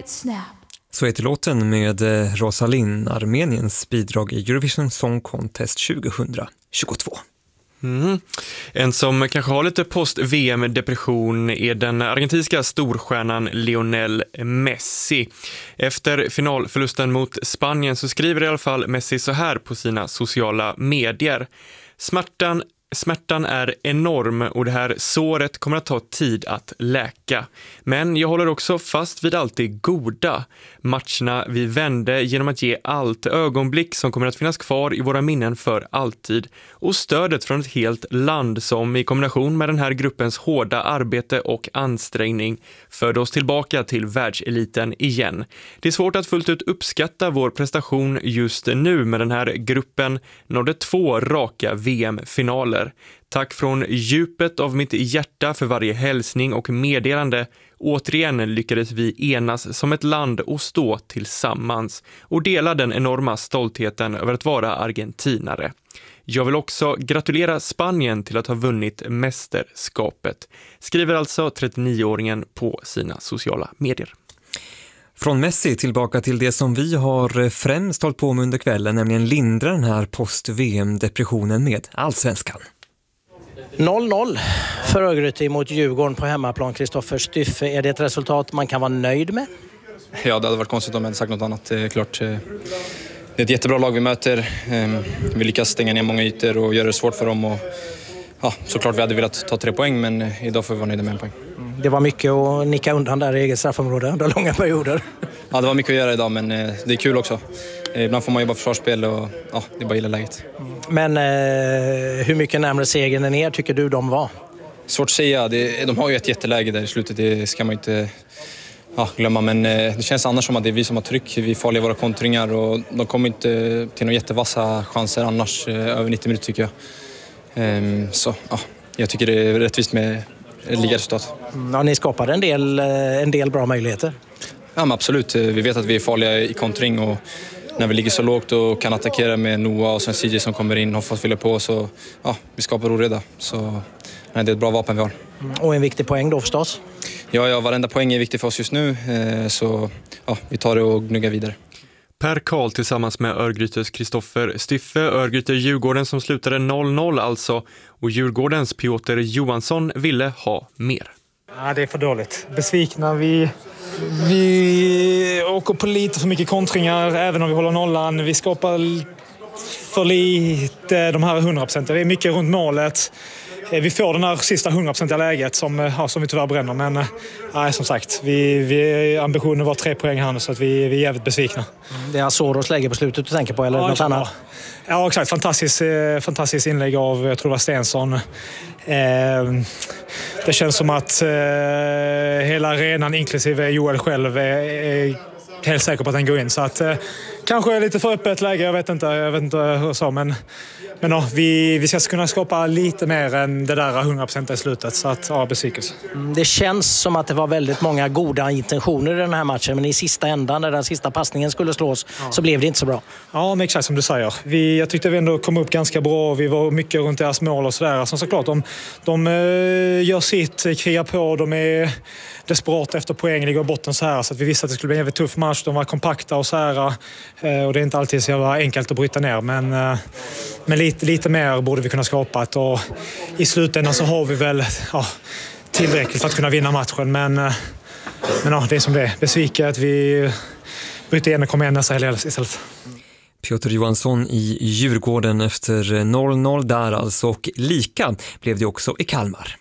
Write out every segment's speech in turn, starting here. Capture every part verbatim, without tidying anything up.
it snap. Så heter låten med Rosalind, Armeniens bidrag i Eurovision Song Contest tjugohundratjugotvå. Mm. En som kanske har lite post-V M-depression är den argentinska storstjärnan Lionel Messi. Efter finalförlusten mot Spanien så skriver i alla fall Messi så här på sina sociala medier. Smärtan Smärtan är enorm och det här såret kommer att ta tid att läka. Men jag håller också fast vid allt det goda. Matcherna vi vände genom att ge allt, ögonblick som kommer att finnas kvar i våra minnen för alltid. Och stödet från ett helt land som i kombination med den här gruppens hårda arbete och ansträngning förde oss tillbaka till världseliten igen. Det är svårt att fullt ut uppskatta vår prestation just nu, med den här gruppen nådde två raka V M-finaler. Tack från djupet av mitt hjärta för varje hälsning och meddelande. Återigen lyckades vi enas som ett land och stå tillsammans och dela den enorma stoltheten över att vara argentinare. Jag vill också gratulera Spanien till att ha vunnit mästerskapet, skriver alltså trettionio-åringen på sina sociala medier. Från Messi tillbaka till det som vi har främst hållit på med under kvällen, nämligen lindra den här post-V M-depressionen med Allsvenskan. noll noll för Örgryte mot Djurgården på hemmaplan. Kristoffer Styffe, är det ett resultat man kan vara nöjd med? Ja, det hade varit konstigt om jag hade sagt något annat. Det är klart, det är ett jättebra lag vi möter. Vi lyckas stänga ner många ytor och göra det svårt för dem. Och, ja, såklart vi hade velat ta tre poäng, men idag får vi vara nöjda med en poäng. Det var mycket att nicka undan där i eget straffområde under långa perioder. Ja, det var mycket att göra idag, men det är kul också. Ibland får man jobba försvarsspel och ja, det är bara gilla läget. Men eh, hur mycket närmare segern än er tycker du de var? Svårt att säga. Det, de har ju ett jätteläge där i slutet. Det ska man inte ja, glömma. Men eh, det känns annars som att det är vi som har tryck. Vi är farliga i våra kontringar och de kommer inte till några jättevassa chanser annars eh, över nittio minuter tycker jag. Ehm, så ja, jag tycker det är rättvist med ligaresultat. Ja, ni skapade en del, en del bra möjligheter. Ja, men absolut. Vi vet att vi är farliga i kontring och när vi ligger så lågt och kan attackera med Noah och sen C J som kommer in och har fått fylla på, så ja, vi skapar oreda. Så nej, det är ett bra vapen vi har. Och en viktig poäng då förstås? Ja, ja, varenda poäng är viktig för oss just nu, så ja, vi tar det och gnuggar vidare. Per Karl tillsammans med Örgrytes Kristoffer Styffe. Örgryte Djurgården som slutade noll noll alltså, och Djurgårdens Piotr Johansson ville ha mer. Ja, det är för dåligt. Besvikna. Vi, vi åker på lite för mycket kontringar även om vi håller nollan. Vi skapar för lite de här hundra procent. Det är mycket runt målet. Vi får den här sista hundra procent läget som, ja, som vi tyvärr bränner. Men nej, som sagt, vi, vi, ambitionen var tre poäng här nu, så att vi, vi är jävligt besvikna. Det är Azoros läge på slutet du tänker på, eller ja, något annat? Ja, exakt. Fantastiskt, fantastiskt inlägg av, jag tror det var Stensson. Eh, det känns som att eh, hela arenan, inklusive Joel själv, är, är helt säker på att den går in. Så att eh, kanske lite för öppet läge, jag vet inte, jag vet inte hur så, men Men ja, vi, vi ska kunna skapa lite mer än det där hundra procent i slutet. Så att, ja, besvikelse. Det känns som att det var väldigt många goda intentioner i den här matchen. Men i sista ändan, när den sista passningen skulle slås, ja, så blev det inte så bra. Ja, men exakt som du säger. Vi, jag tyckte vi ändå kom upp ganska bra. Vi var mycket runt deras mål och sådär. Alltså, såklart, de, de gör sitt, krigar på. De är desperat efter poäng, ligger i botten så här. Så att vi visste att det skulle bli en jävligt tuff match. De var kompakta och så här. Och det är inte alltid så jävla enkelt att bryta ner. Men, men lite, lite mer borde vi kunna skapa. Och i slutändan så har vi väl ja, tillräckligt för att kunna vinna matchen. Men, men ja, det är som det är. Besviket. Vi bryter igen och kommer igen nästa helg istället. Piotr Johansson i Djurgården efter noll noll där alltså, och lika blev det också i Kalmar.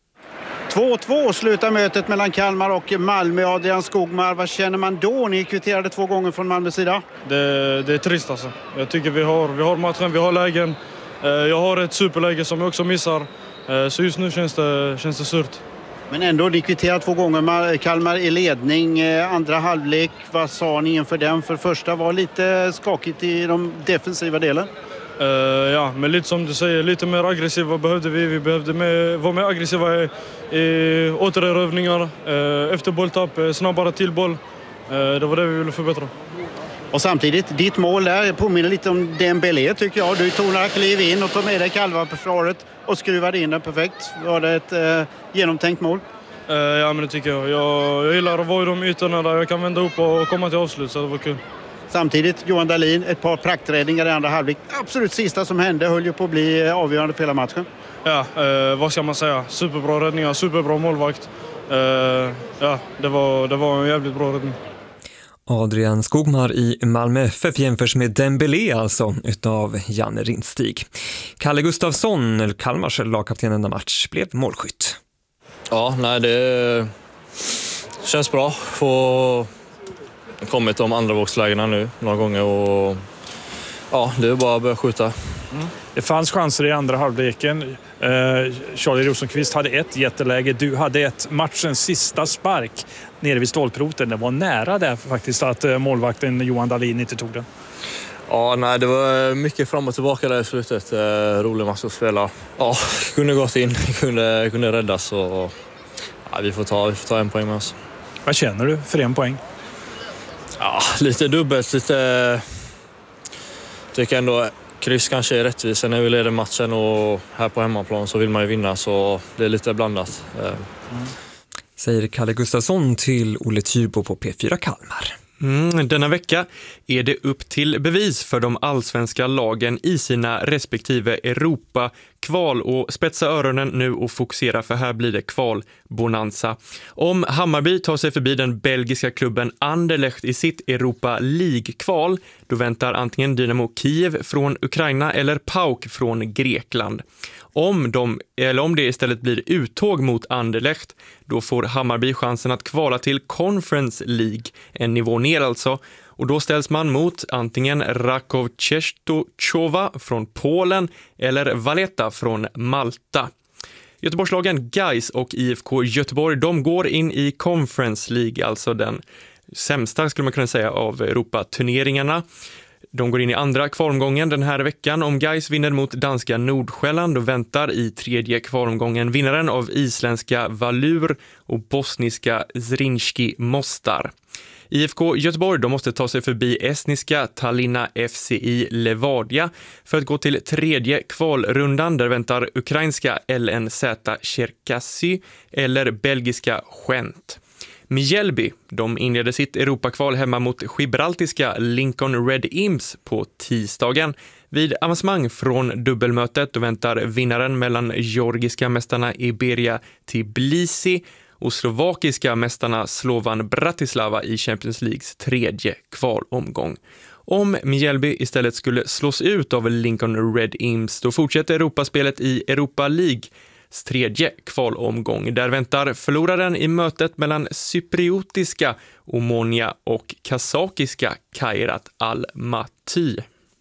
två två slutar mötet mellan Kalmar och Malmö. Adrian Skogmar, vad känner man då? Ni kvitterade två gånger från Malmös sida. Det, det är trist alltså. Jag tycker vi har, vi har matchen, vi har lägen. Jag har ett superläge som jag också missar. Så just nu känns det, känns det surt. Men ändå, ni kvitterade två gånger. Kalmar i ledning, andra halvlek. Vad sa ni inför den? För första var lite skakigt i de defensiva delen. Uh, ja, men lite som du säger, lite mer aggressiva behövde vi. Vi behövde mer, vara mer aggressiva i, i återerövningar, uh, efter bolltapp, uh, snabbare till boll. Uh, det var det vi ville förbättra. Och samtidigt, ditt mål där påminner lite om Dembélé tycker jag. Du tog några kliv in och tog med dig Kalmar-försvaret och skruvade in den perfekt. Var det ett uh, genomtänkt mål? Uh, ja, men det tycker jag. jag. Jag gillar att vara i de ytorna där jag kan vända upp och komma till avslut, så det var kul. Samtidigt, Johan Dahlin, ett par prakträddningar i andra halvlek. Absolut sista som hände höll ju på att bli avgörande för hela matchen. Ja, uh, vad ska man säga? Superbra räddningar, superbra målvakt. Uh, ja, det var, det var en jävligt bra räddning. Adrian Skogmar i Malmö F F jämförs med Dembélé alltså utav Janne Rindstig. Kalle Gustafsson, Kalmars lagkapten denna match, blev målskytt. Ja, nej det känns bra. Få kommit de andra vågslägena nu några gånger och ja, det är bara att börja skjuta. Mm. Det fanns chanser i andra halvleken. Eh, Charlie Rosenqvist hade ett jätteläge. Du hade ett matchens sista spark nere vid stolproten. Det var nära där faktiskt att eh, målvakten Johan Dahlin inte tog den. Ja, nej, det var mycket fram och tillbaka där i slutet. Eh, rolig match att spela. Ja, kunde gått in, kunde, kunde räddas och ja, vi, får ta, vi får ta en poäng med oss. Vad känner du för en poäng? Ja, lite dubbelt, lite... Tycker ändå kryss kanske är rättvisa när vi leder matchen och här på hemmaplan så vill man ju vinna, så det är lite blandat. Mm. Säger Kalle Gustafsson till Olle Tyrbo på P fyra Kalmar. Mm, denna vecka är det upp till bevis för de allsvenska lagen i sina respektive Europa-kval, och spetsa öronen nu och fokusera, för här blir det kval-bonanza. Om Hammarby tar sig förbi den belgiska klubben Anderlecht i sitt Europa League-kval, då väntar antingen Dynamo Kiev från Ukraina eller PAOK från Grekland. Om, de, eller om det istället blir uttåg mot Anderlecht, då får Hammarby chansen att kvala till Conference League, en nivå ner alltså. Och då ställs man mot antingen Rakow Częstochowa från Polen eller Valletta från Malta. Göteborgslagen Gais och I F K Göteborg, de går in i Conference League, alltså den sämsta skulle man kunna säga av Europa-turneringarna. De går in i andra kvalomgången den här veckan. Om Gais vinner mot danska Nordsjälland, och väntar i tredje kvalomgången vinnaren av isländska Valur och bosniska Zrinjski Mostar. I F K Göteborg, de måste ta sig förbi estniska Tallinna F C I Levadia för att gå till tredje kvalrundan. Där väntar ukrainska L N Z Cherkasy eller belgiska Gent. Mjällby, de inledde sitt Europakval hemma mot gibraltiska Lincoln Red Imps på tisdagen. Vid avancemang från dubbelmötet då väntar vinnaren mellan georgiska mästarna Iberia Tbilisi och slovakiska mästarna Slovan Bratislava i Champions Leagues tredje kvalomgång. Om Mjällby istället skulle slås ut av Lincoln Red Imps, då fortsätter Europaspelet i Europa League tredje kvalomgång. Där väntar förloraren i mötet mellan cypriotiska Omonia och kazakiska Kairat Almaty.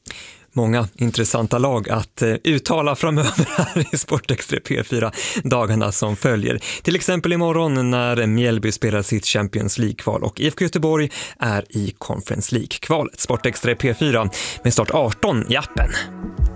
Många intressanta lag att uttala framöver här i Sportextra P fyra dagarna som följer. Till exempel imorgon när Mjällby spelar sitt Champions League-kval och I F K Göteborg är i Conference League-kvalet. Sportextra P fyra med start arton i appen.